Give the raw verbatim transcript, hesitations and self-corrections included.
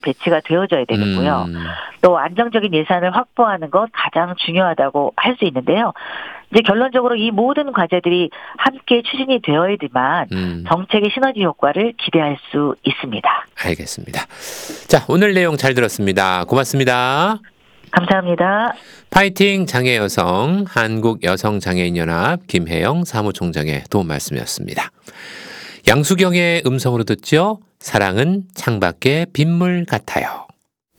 배치가 되어져야 되겠고요. 음. 또 안정적인 예산을 확보하는 것 가장 중요하다고 할 수 있는데요. 이제 결론적으로 이 모든 과제들이 함께 추진이 되어야지만 음. 정책의 시너지 효과를 기대할 수 있습니다. 알겠습니다. 자, 오늘 내용 잘 들었습니다. 고맙습니다. 감사합니다. 파이팅 장애여성 한국여성장애인연합 김혜영 사무총장의 도움 말씀이었습니다. 양수경의 음성으로 듣죠. 사랑은 창밖의 빗물 같아요.